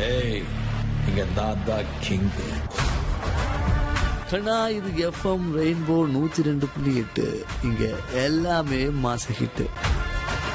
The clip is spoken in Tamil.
ஏய், இங்க நான் தான் கிங். கண்ணா, இது FM ரெயின்போ 102.8. இங்க எல்லாமே மாச ஹிட்.